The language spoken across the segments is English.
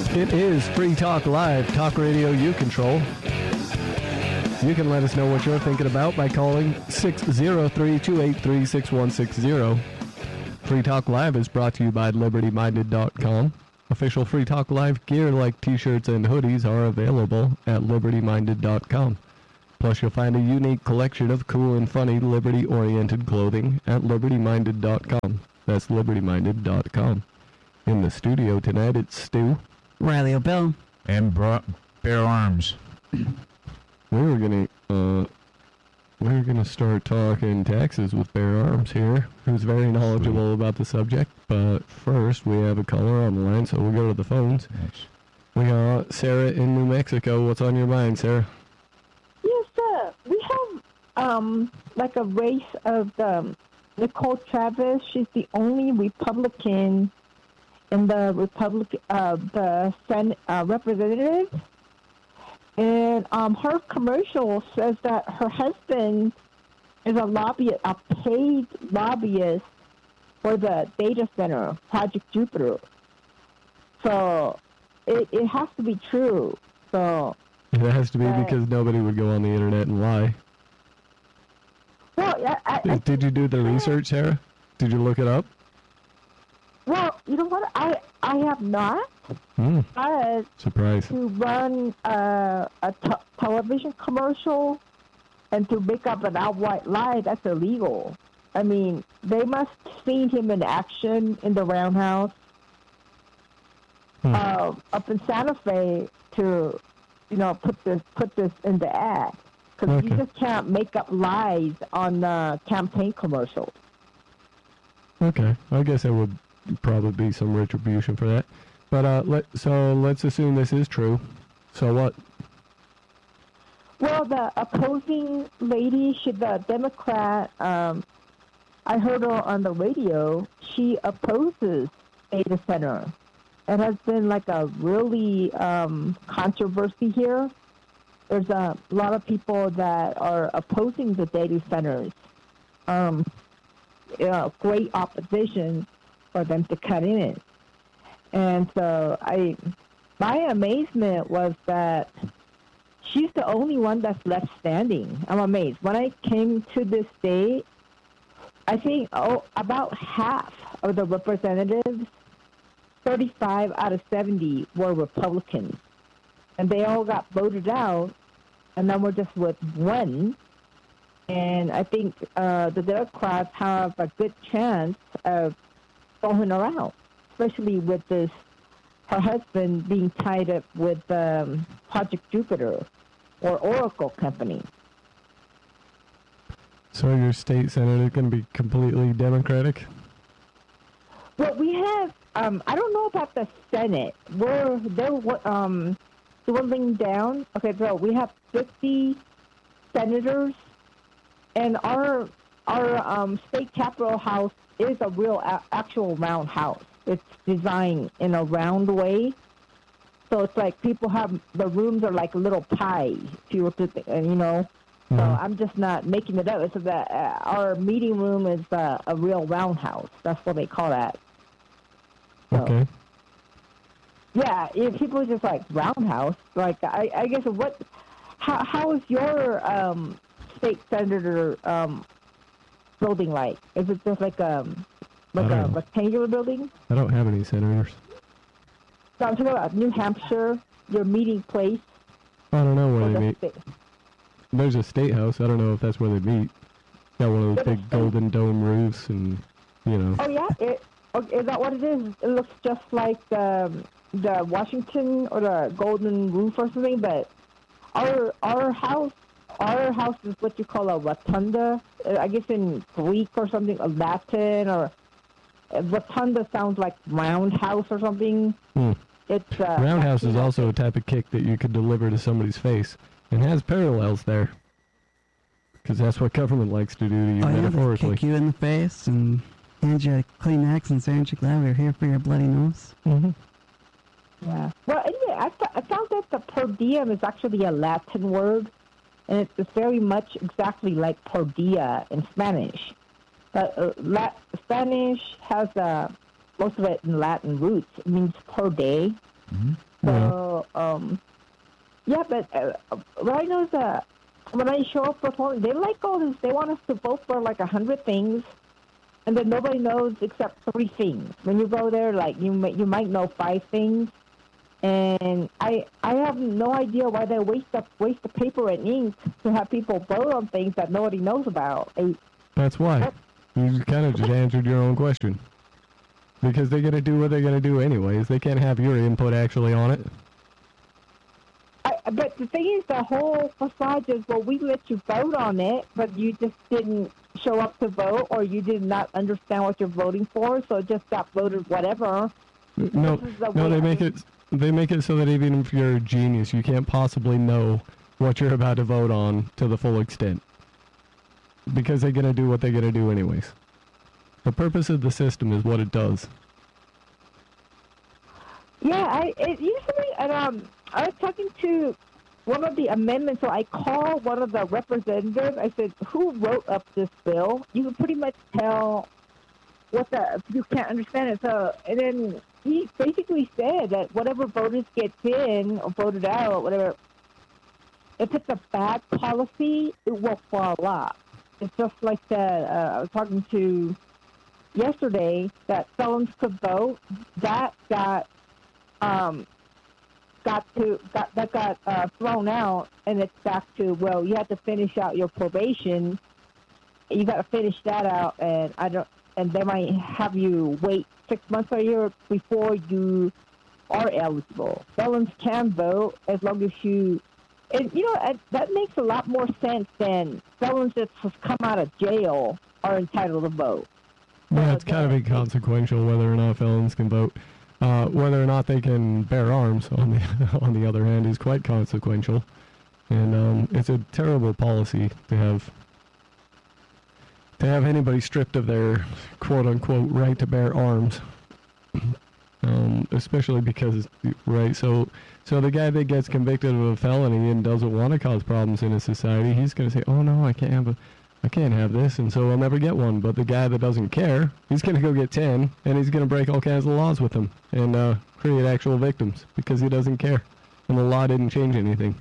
It is Free Talk Live, talk radio you control. You can let us know what you're thinking about by calling 603-283-6160. Free Talk Live is brought to you by LibertyMinded.com. Official Free Talk Live gear like t-shirts and hoodies are available at LibertyMinded.com. Plus, you'll find a unique collection of cool and funny liberty-oriented clothing at LibertyMinded.com. That's LibertyMinded.com. In the studio tonight, it's Stu. Riley O'Bell. And Bear Arms. We're gonna start talking taxes with Bear Arms here, who's very knowledgeable about the subject. But first, we have a caller on the line, so we'll go to the phones. Nice. We got Sarah in New Mexico. What's on your mind, Sarah? Yes, sir. We have like a race of Nicole Travis. She's the only Republican in the the Senate representative. And her commercial says that her husband is a lobbyist, a paid lobbyist for the data center, Project Jupiter. So it has to be true. So It has to be because nobody would go on the internet and lie. Well, Did you do the research, Sarah? Did you look it up? Well, you know what? I have not. But Surprise. to run a television commercial and to make up an outright lie, that's illegal. I mean, they must have seen him in action in the Roundhouse up in Santa Fe to, put this in the ad. Because you just can't make up lies on campaign commercials. Okay, I guess there would probably be some retribution for that. But let's assume this is true. So what? Well, the opposing lady, the Democrat, I heard her on the radio. She opposes data center. It has been like a really controversy here. There's a lot of people that are opposing the data centers. Great opposition for them to cut in. And so my amazement was that she's the only one that's left standing. I'm amazed. When I came to this state, I think about half of the representatives, 35 out of 70, were Republicans. And they all got voted out, and then we're just with one. And I think the Democrats have a good chance of throwing her out, especially with her husband being tied up with Project Jupiter or Oracle Company. So your state senate is going to be completely Democratic? Well, we have, I don't know about the Senate. They're dwindling down. Okay, so we have 50 senators, and our state capitol house is a real actual round house. It's designed in a round way. So it's like the rooms are like little pies, if you were to think, So I'm just not making it up. It's that our meeting room is a real roundhouse. That's what they call that. So, okay. Yeah, if people just like roundhouse, like I guess how is your state senator building like? Is it just like a rectangular building? I don't have any senators. So I'm talking about New Hampshire, your meeting place. I don't know where they meet. There's a state house. I don't know if that's where they meet. Got one of those big golden dome roofs and, Oh, yeah? Is that what it is? It looks just like the Washington or the Golden Roof or something, but our house is what you call a rotunda. I guess in Greek or something, a Latin, or rotunda sounds like roundhouse or something. It's roundhouse is also a type of kick that you could deliver to somebody's face, and has parallels there. Because that's what government likes to do to you metaphorically. They kick you in the face and hand you a Kleenex and say, "Aren't you glad we're here for your bloody nose?" Mm-hmm. Yeah. Well, anyway, I found that the per diem is actually a Latin word, and it's very much exactly like per dia in Spanish. But Spanish has most of it in Latin roots. It means per day. Mm-hmm. So, yeah, but what I know is that when I show up for polling, they like all this. They want us to vote for like 100 things, and then nobody knows except 3 things. When you go there, like you might know 5 things, and I have no idea why they waste the paper and ink to have people vote on things that nobody knows about. That's why. You kind of just answered your own question. Because they're going to do what they're going to do anyways. They can't have your input actually on it. But the thing is, the whole facade is, well, we let you vote on it, but you just didn't show up to vote, or you did not understand what you're voting for, so it just got voted whatever. No, they make it so that even if you're a genius, you can't possibly know what you're about to vote on to the full extent. Because they're going to do what they're going to do anyways. The purpose of the system is what it does. Yeah, it usually, and I was talking to one of the amendments, so I called one of the representatives. I said, who wrote up this bill? You can pretty much tell if you can't understand it. So, and then he basically said that whatever voters gets in or voted out, whatever, if it's a bad policy, it will fall off. It's just like that. I was talking to yesterday that felons could vote. That got thrown out, and it's back to, well, you have to finish out your probation. You got to finish that out, and they might have you wait 6 months or a year before you are eligible. Felons can vote as long as you. And, that makes a lot more sense than felons that just come out of jail are entitled to vote. Yeah, it's kind of inconsequential whether or not felons can vote. Whether or not they can bear arms, on the other hand, is quite consequential. And it's a terrible policy to have anybody stripped of their quote-unquote right to bear arms. Especially because, right, so the guy that gets convicted of a felony and doesn't want to cause problems in a society, he's going to say, oh no, I can't have this, and so I'll never get one. But the guy that doesn't care, he's going to go get 10, and he's going to break all kinds of laws with them and create actual victims because he doesn't care, and the law didn't change anything.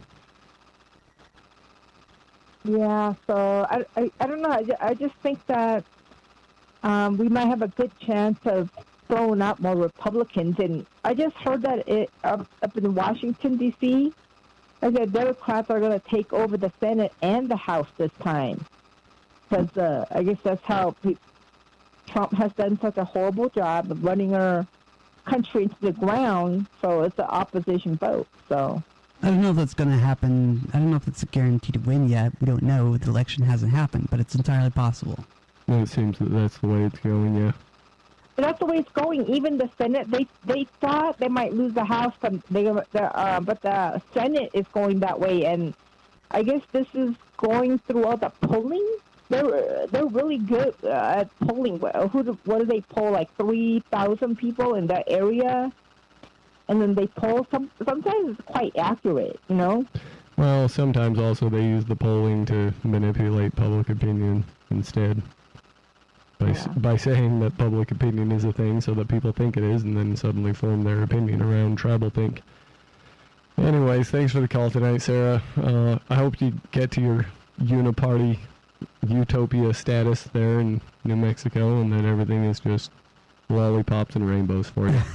Yeah, so I don't know. I just think that we might have a good chance of throwing out more Republicans. And I just heard that up in Washington, D.C., the Democrats are going to take over the Senate and the House this time. Because I guess that's how Trump has done such a horrible job of running our country into the ground, so it's an opposition vote. So I don't know if that's going to happen. I don't know if it's a guarantee to win yet. We don't know. The election hasn't happened, but it's entirely possible. Well, it seems that that's the way it's going, yeah. But that's the way it's going. Even the Senate, they thought they might lose the House, but the Senate is going that way. And I guess this is going through all the polling. They're really good at polling. What do they poll? Like 3,000 people in that area, and then they poll. Sometimes it's quite accurate, Well, sometimes also they use the polling to manipulate public opinion instead. By saying that public opinion is a thing so that people think it is, and then suddenly form their opinion around tribal think. Anyways, thanks for the call tonight, Sarah. I hope you get to your uniparty utopia status there in New Mexico, and that everything is just lollipops and rainbows for you.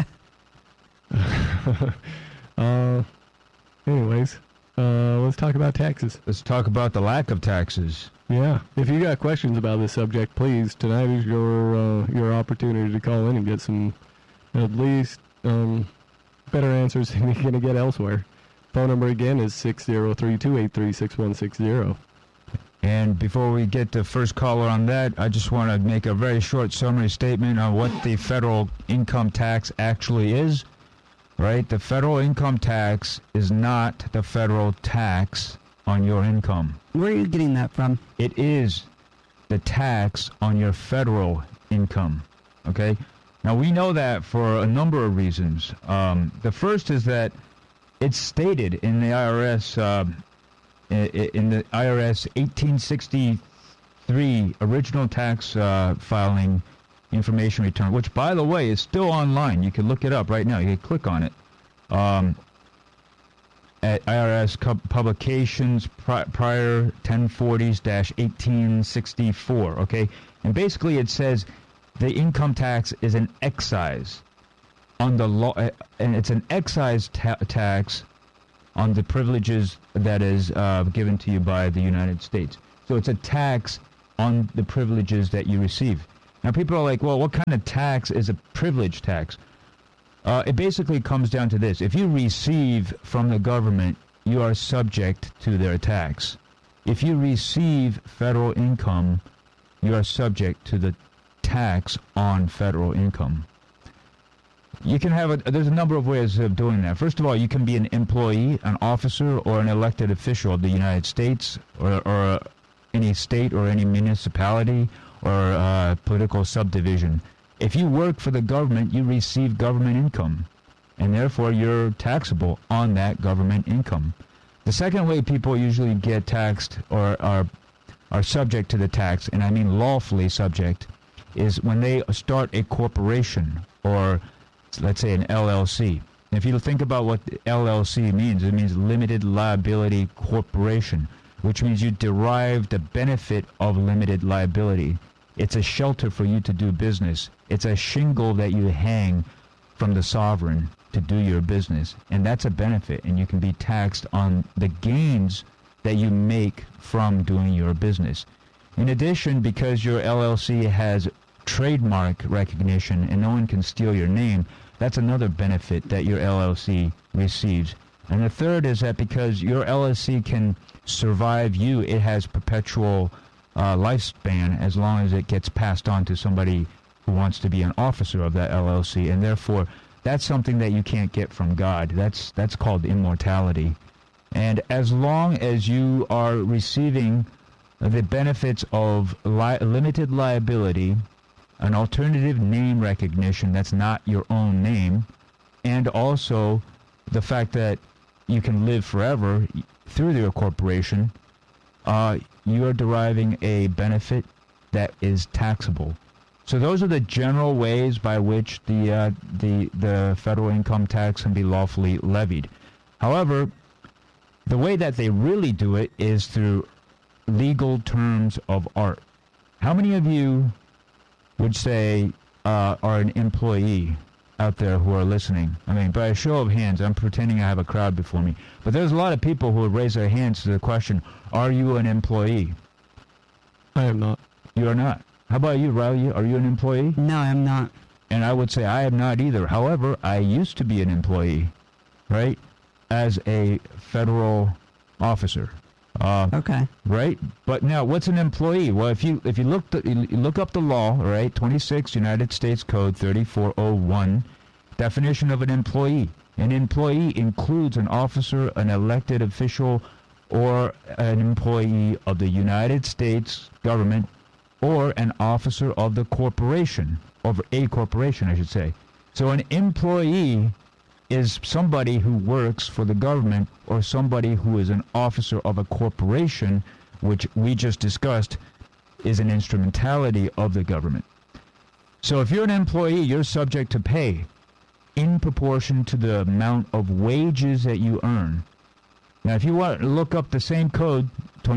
Anyways, let's talk about taxes. Let's talk about the lack of taxes. Yeah, if you got questions about this subject, please, tonight is your opportunity to call in and get some, at least, better answers than you're going to get elsewhere. Phone number again is 603-283-6160. And before we get the first caller on that, I just want to make a very short summary statement on what the federal income tax actually is. Right? The federal income tax is not the federal tax on your income. Where are you getting that from? It is the tax on your federal income. Okay? Now, we know that for a number of reasons. The first is that it's stated in the IRS, in the IRS 1863 original tax filing information return, which, by the way, is still online. You can look it up right now. You can click on it. at IRS publications prior 1040s-1864, okay? And basically it says the income tax is an excise on the law, and it's an excise tax on the privileges that is given to you by the United States. So it's a tax on the privileges that you receive. Now people are like, well, what kind of tax is a privilege tax? It basically comes down to this. If you receive from the government, you are subject to their tax. If you receive federal income, you are subject to the tax on federal income. You can have there's a number of ways of doing that. First of all, you can be an employee, an officer, or an elected official of the United States, or any state or any municipality or political subdivision. If you work for the government, you receive government income, and therefore you're taxable on that government income. The second way people usually get taxed or are subject to the tax, and I mean lawfully subject, is when they start a corporation or, let's say, an LLC. If you think about what the LLC means, it means limited liability corporation, which means you derive the benefit of limited liability. It's a shelter for you to do business. It's a shingle that you hang from the sovereign to do your business. And that's a benefit, and you can be taxed on the gains that you make from doing your business. In addition, because your LLC has trademark recognition and no one can steal your name, that's another benefit that your LLC receives. And the third is that because your LLC can survive you, it has perpetual lifespan as long as it gets passed on to somebody who wants to be an officer of that LLC, and therefore that's something that you can't get from God. That's called immortality. And as long as you are receiving the benefits of limited liability, an alternative name recognition that's not your own name, and also the fact that you can live forever through your corporation, you are deriving a benefit that is taxable. So those are the general ways by which the federal income tax can be lawfully levied. However, the way that they really do it is through legal terms of art. How many of you would say are an employee out there who are listening? I mean, by a show of hands, I'm pretending I have a crowd before me. But there's a lot of people who would raise their hands to the question, are you an employee? I am not. You are not. How about you, Riley? Are you an employee? No, I'm not. And I would say I am not either. However, I used to be an employee, right, as a federal officer. Okay. Right? But now, what's an employee? Well, if you look up the law, right, 26 United States Code 3401, definition of an employee. An employee includes an officer, an elected official, or an employee of the United States government, or an officer of the corporation, of a corporation, I should say. So an employee is somebody who works for the government or somebody who is an officer of a corporation, which we just discussed is an instrumentality of the government. So if you're an employee, you're subject to pay in proportion to the amount of wages that you earn. Now, if you want to look up the same code,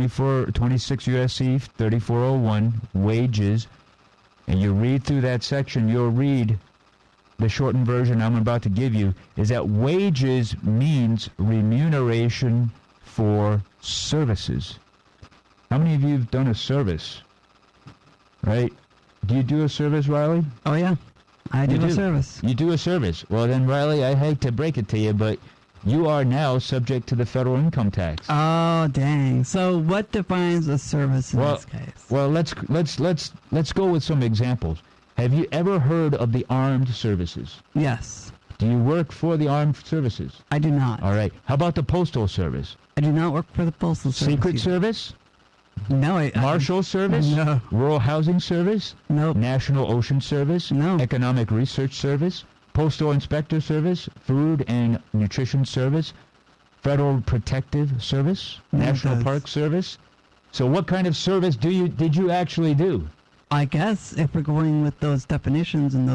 26 USC 3401, wages, and you read through that section, you'll read the shortened version I'm about to give you, is that wages means remuneration for services. How many of you have done a service? Right? Do you do a service, Riley? Oh, yeah. I do a service. You do a service. Well, then, Riley, I hate to break it to you, but you are now subject to the federal income tax. Oh, dang. So what defines a service in this case? Well, let's go with some examples. Have you ever heard of the armed services? Yes. Do you work for the armed services? I do not. All right. How about the postal service? I do not work for the postal service. Secret either. Service? No. Marshal Service? No. Rural Housing Service? Nope. National Ocean Service? No. Economic Research Service? Postal Inspector Service? Food and Nutrition Service? Federal Protective Service? National Park Service? So what kind of service did you actually do? I guess if we're going with those definitions and those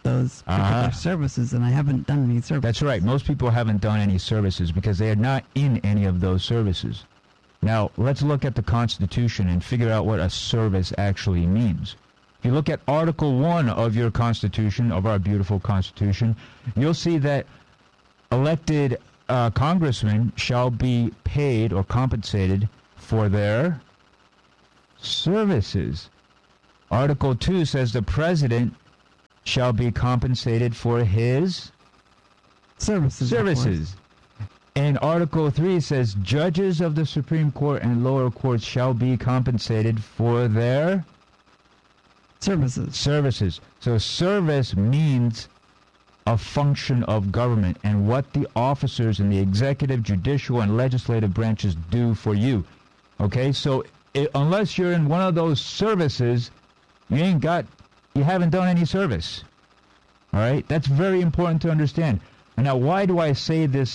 those particular services, and I haven't done any services. That's right. Most people haven't done any services because they are not in any of those services. Now, let's look at the Constitution and figure out what a service actually means. If you look at Article 1 of your Constitution, of our beautiful Constitution, you'll see that elected congressmen shall be paid or compensated for their services. Article 2 says the president shall be compensated for his services. And Article 3 says judges of the Supreme Court and lower courts shall be compensated for their services. So service means a function of government and what the officers in the executive, judicial, and legislative branches do for you. Okay, so unless you're in one of those services, you haven't done any service. All right, that's very important to understand. And now, why do I say this?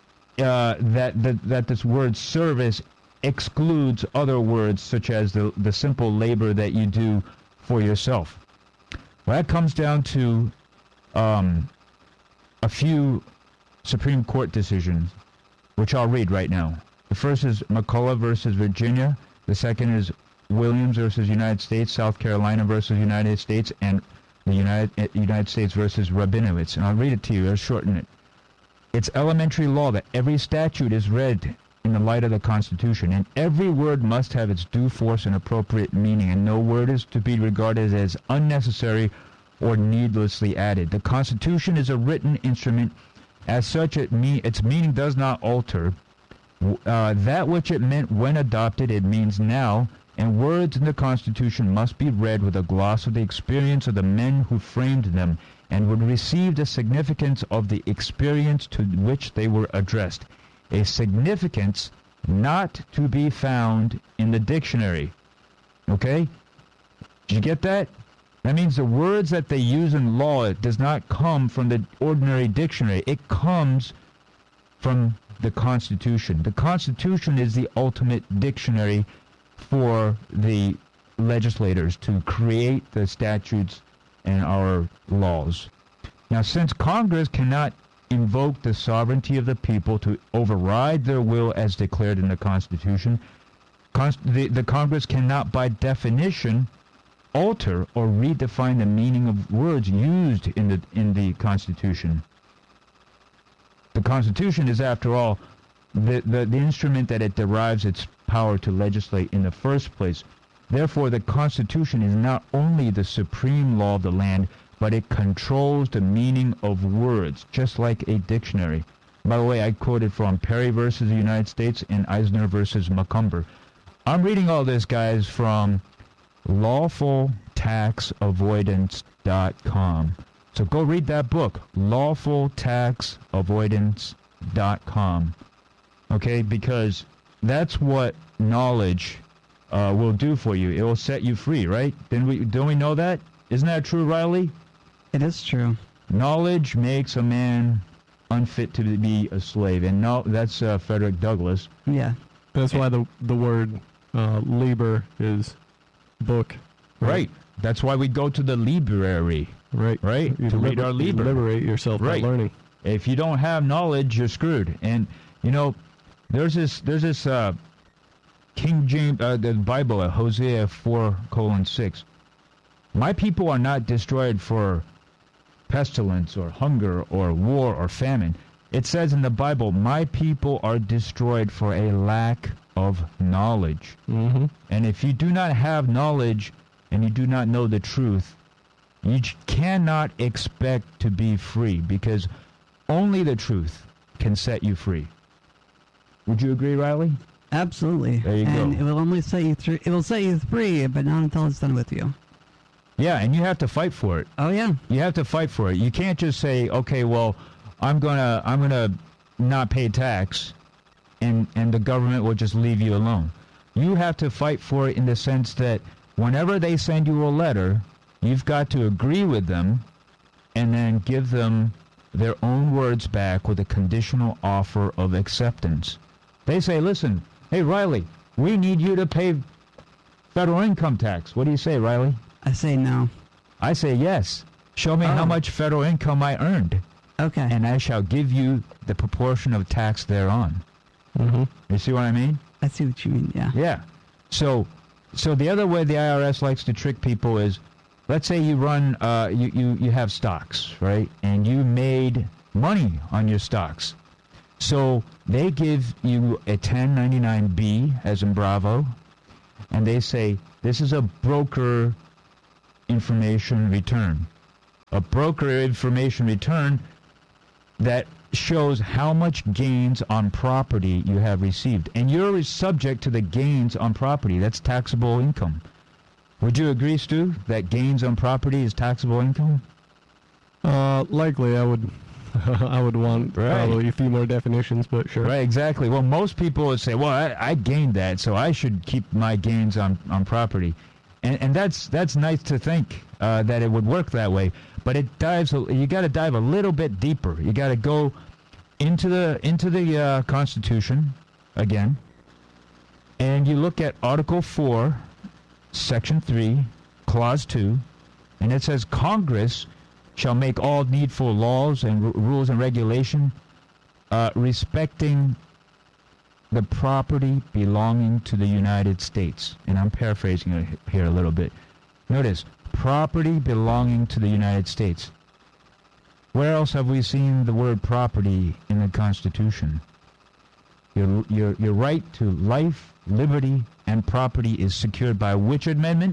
That this word service excludes other words such as the simple labor that you do for yourself. Well, that comes down to a few Supreme Court decisions, which I'll read right now. The first is McCullough versus Virginia. The second is Williams versus United States, South Carolina versus United States, and the United States versus Rabinowitz. And I'll read it to you. I'll shorten it. It's elementary law that every statute is read in the light of the Constitution, and every word must have its due force and appropriate meaning, and no word is to be regarded as unnecessary or needlessly added. The Constitution is a written instrument. As such, its meaning does not alter. That which it meant when adopted, it means now, and words in the Constitution must be read with a gloss of the experience of the men who framed them, and would receive the significance of the experience to which they were addressed, a significance not to be found in the dictionary. Okay? Did you get that? That means the words that they use in law, it does not come from the ordinary dictionary. It comes from the Constitution. The Constitution is the ultimate dictionary for the legislators to create the statutes and our laws. Now, since Congress cannot invoke the sovereignty of the people to override their will as declared in the Constitution, the Congress cannot, by definition, alter or redefine the meaning of words used in the Constitution. The Constitution is, after all, the instrument that it derives its power to legislate in the first place. Therefore, the Constitution is not only the supreme law of the land, but it controls the meaning of words, just like a dictionary. By the way, I quoted from Perry versus the United States and Eisner versus Macomber. I'm reading all this, guys, from lawfultaxavoidance.com. So go read that book, lawfultaxavoidance.com. Okay, because that's what knowledge will do for you. It will set you free, right? Don't we know that? Isn't that true, Riley? It is true. Knowledge makes a man unfit to be a slave, and no, that's Frederick Douglass. Yeah. That's why the word Liber is book. Right. That's why we go to the library. Right. Right? You to read our Liber. Liberate yourself by learning. If you don't have knowledge, you're screwed. And, you know, there's this King James, the Bible, Hosea 4:6. My people are not destroyed for pestilence or hunger or war or famine. It says in the Bible, my people are destroyed for a lack of knowledge. Mm-hmm. And if you do not have knowledge and you do not know the truth, you cannot expect to be free, because only the truth can set you free. Would you agree, Riley? Absolutely. There you and go. It will only set you through. It will set you free, but not until it's done with you. Yeah, and you have to fight for it. Oh yeah. You have to fight for it. You can't just say, okay, well, I'm gonna not pay tax, and the government will just leave you alone. You have to fight for it in the sense that whenever they send you a letter, you've got to agree with them, and then give them their own words back with a conditional offer of acceptance. They say, listen, hey, Riley, we need you to pay federal income tax. What do you say, Riley? I say no. I say yes. Show me how much federal income I earned, Okay. and I shall give you the proportion of tax thereon. Mm-hmm. You see what I mean? I see what you mean, yeah. Yeah. So the other way the IRS likes to trick people is, let's say you run, you have stocks, right? And you made money on your stocks. So they give you a 1099-B, as in Bravo, and they say, this is a broker information return. A broker information return that shows how much gains on property you have received. And you're subject to the gains on property. That's taxable income. Would you agree, Stu, that gains on property is taxable income? Likely, I would I would want probably a few more definitions, but sure. Right, exactly. Well, most people would say, well, I gained that, so I should keep my gains on property. And that's nice to think that it would work that way. But you got to dive a little bit deeper. You got to go into the Constitution again, and you look at Article 4, Section 3, Clause 2, and it says Congress shall make all needful laws and rules and regulation respecting the property belonging to the United States. And I'm paraphrasing it here a little bit. Notice, property belonging to the United States. Where else have we seen the word property in the Constitution? Your right to life, liberty, and property is secured by which amendment?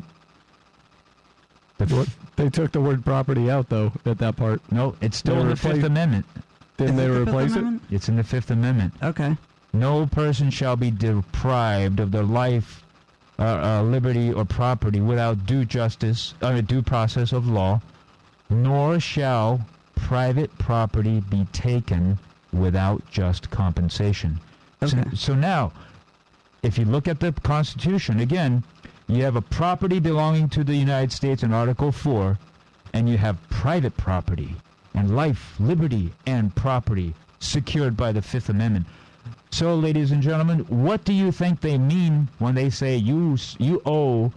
They took the word property out, though, at that part. No, it's still in the Fifth Amendment. Didn't they replace it? It's in the Fifth Amendment. Okay. No person shall be deprived of their life, liberty, or property without due process of law, nor shall private property be taken without just compensation. Okay. So now, if you look at the Constitution, again, you have a property belonging to the United States in Article 4, and you have private property and life, liberty, and property secured by the Fifth Amendment. So, ladies and gentlemen, what do you think they mean when they say you owe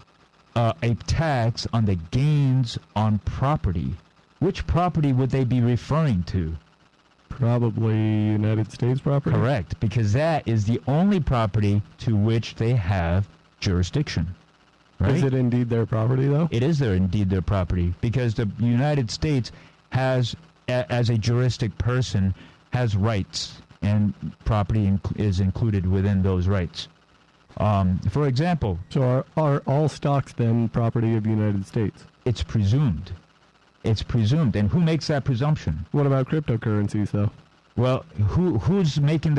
a tax on the gains on property? Which property would they be referring to? Probably United States property? Correct, because that is the only property to which they have jurisdiction. Right? Is it indeed their property, though? It is indeed their property, because the United States has, as a juristic person, has rights, and property is included within those rights. For example... So are all stocks then property of the United States? It's presumed. It's presumed. And who makes that presumption? What about cryptocurrencies, though? Well, who's making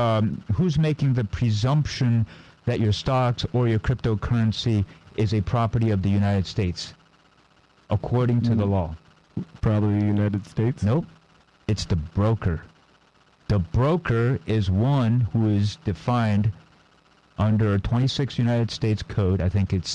the presumption that your stocks or your cryptocurrency is a property of the United States, according to the law? Probably the United States? Nope. It's the broker. The broker is one who is defined under 26 United States Code. I think it's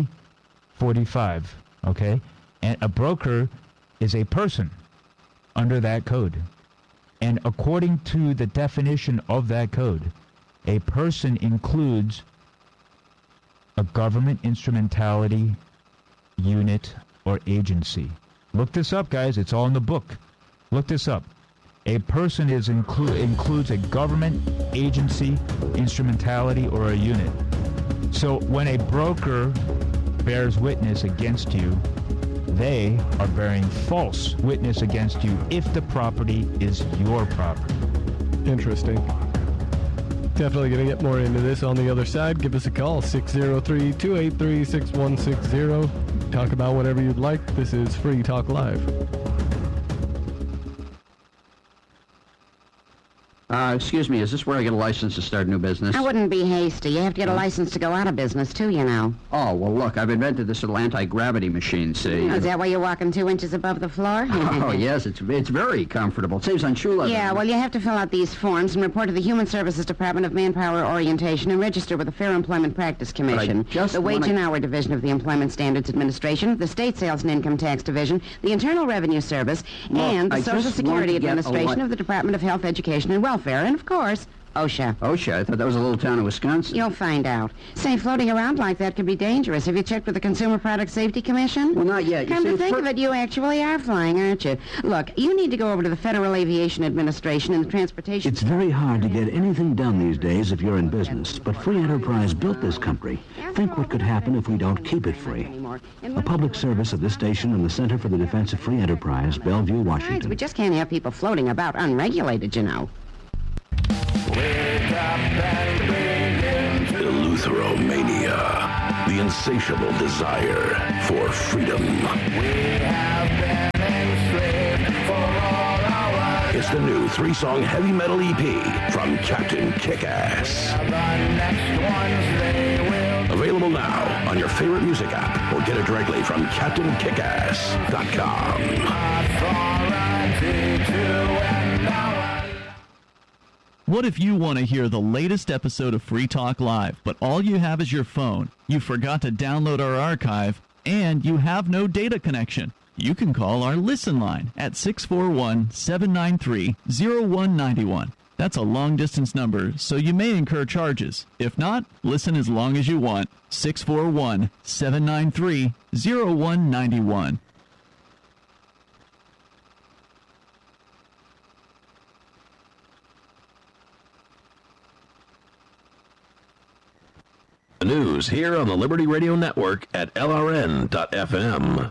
6045. Okay? And a broker is a person under that code. And according to the definition of that code, a person includes a government instrumentality, unit, or agency. Look this up, guys. It's all in the book. Look this up. A person includes a government, agency, instrumentality, or a unit. So when a broker bears witness against you, they are bearing false witness against you if the property is your property. Interesting. Definitely going to get more into this on the other side. Give us a call, 603-283-6160. Talk about whatever you'd like. This is Free Talk Live. Excuse me, is this where I get a license to start a new business? I wouldn't be hasty. You have to get a license to go out of business, too, you know. Oh, well, look, I've invented this little anti-gravity machine, see? Oh, is that why you're walking 2 inches above the floor? Oh, yes, it's very comfortable. It saves on shoe leather. Yeah, well, you have to fill out these forms and report to the Human Services Department of Manpower Orientation and register with the Fair Employment Practice Commission, the Wage and Hour Division of the Employment Standards Administration, the State Sales and Income Tax Division, the Internal Revenue Service, and the Social Security Administration of the Department of Health, Education, and Welfare, and, of course, OSHA. OSHA? I thought that was a little town in Wisconsin. You'll find out. Say, floating around like that could be dangerous. Have you checked with the Consumer Product Safety Commission? Well, not yet. Come to think of it, you actually are flying, aren't you? Look, you need to go over to the Federal Aviation Administration and the Transportation... It's very hard to get anything done these days if you're in business, but free enterprise built this country. Think what could happen if we don't keep it free. A public service of this station and the Center for the Defense of Free Enterprise, Bellevue, Washington. We just can't have people floating about unregulated, you know. Eleutheromania, the insatiable desire for freedom. It's the new 3-song heavy metal EP from Captain Kick-Ass. Available now on your favorite music app or get it directly from CaptainKickass.com. What if you want to hear the latest episode of Free Talk Live, but all you have is your phone, you forgot to download our archive, and you have no data connection? You can call our Listen line at 641-793-0191. That's a long-distance number, so you may incur charges. If not, listen as long as you want. 641-793-0191. The news here on the Liberty Radio Network at LRN.FM.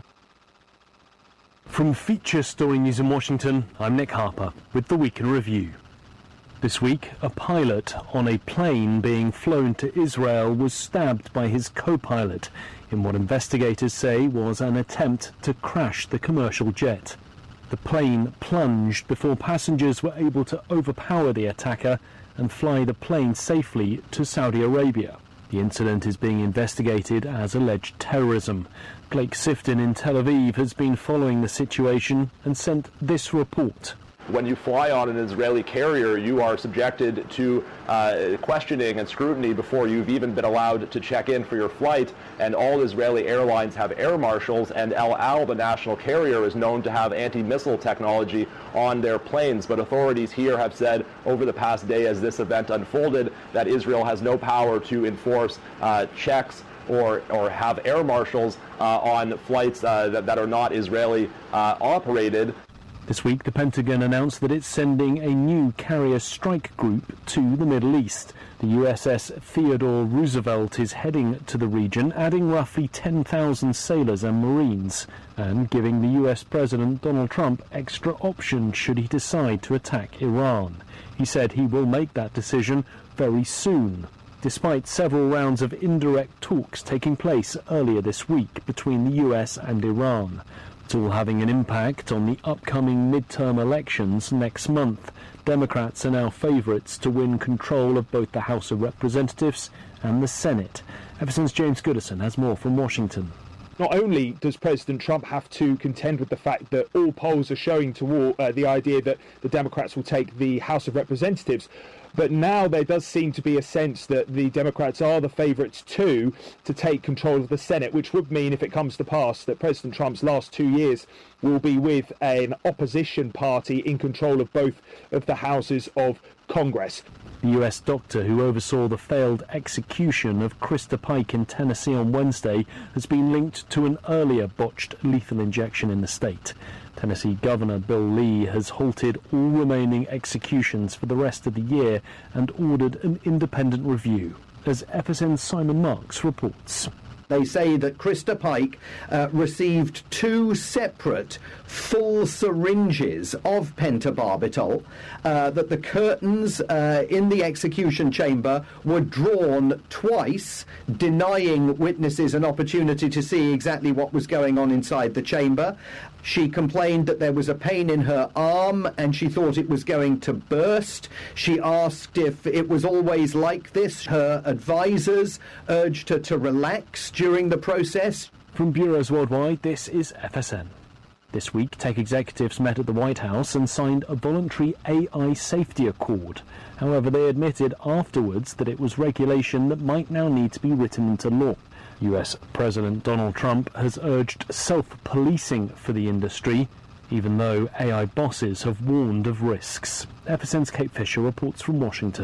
From Feature Story News in Washington, I'm Nick Harper with the Week in Review. This week, a pilot on a plane being flown to Israel was stabbed by his co-pilot in what investigators say was an attempt to crash the commercial jet. The plane plunged before passengers were able to overpower the attacker and fly the plane safely to Saudi Arabia. The incident is being investigated as alleged terrorism. Blake Sifton in Tel Aviv has been following the situation and sent this report. When you fly on an Israeli carrier, you are subjected to questioning and scrutiny before you've even been allowed to check in for your flight. And all Israeli airlines have air marshals, and El Al, the national carrier, is known to have anti-missile technology on their planes. But authorities here have said over the past day as this event unfolded that Israel has no power to enforce checks or have air marshals on flights that are not Israeli operated. This week, the Pentagon announced that it's sending a new carrier strike group to the Middle East. The USS Theodore Roosevelt is heading to the region, adding roughly 10,000 sailors and Marines, and giving the US President Donald Trump extra options should he decide to attack Iran. He said he will make that decision very soon, despite several rounds of indirect talks taking place earlier this week between the US and Iran. It's all having an impact on the upcoming midterm elections next month. Democrats are now favourites to win control of both the House of Representatives and the Senate. Everson's James Goodison has more from Washington. Not only does President Trump have to contend with the fact that all polls are showing toward the idea that the Democrats will take the House of Representatives, but now there does seem to be a sense that the Democrats are the favourites too to take control of the Senate, which would mean, if it comes to pass, that President Trump's last 2 years will be with an opposition party in control of both of the houses of Congress. The US doctor who oversaw the failed execution of Krista Pike in Tennessee on Wednesday has been linked to an earlier botched lethal injection in the state. Tennessee Governor Bill Lee has halted all remaining executions for the rest of the year and ordered an independent review, as FSN's Simon Marks reports. They say that Krista Pike received 2 separate full syringes of pentobarbital, that the curtains in the execution chamber were drawn twice, denying witnesses an opportunity to see exactly what was going on inside the chamber. She complained that there was a pain in her arm and she thought it was going to burst. She asked if it was always like this. Her advisors urged her to relax during the process. From bureaus worldwide, this is FSN. This week, tech executives met at the White House and signed a voluntary AI safety accord. However, they admitted afterwards that it was regulation that might now need to be written into law. US President Donald Trump has urged self-policing for the industry, even though AI bosses have warned of risks. FSN's Kate Fisher reports from Washington.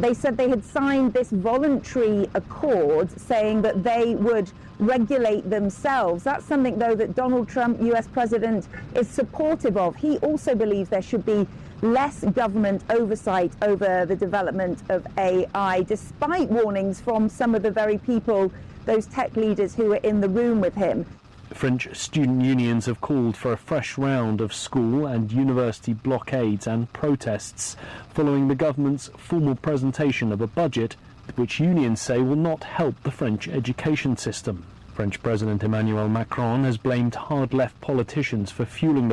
They said they had signed this voluntary accord saying that they would regulate themselves. That's something, though, that Donald Trump, US president, is supportive of. He also believes there should be less government oversight over the development of AI, despite warnings from some of the very people, those tech leaders who were in the room with him. French student unions have called for a fresh round of school and university blockades and protests following the government's formal presentation of a budget which unions say will not help the French education system. French President Emmanuel Macron has blamed hard-left politicians for fueling the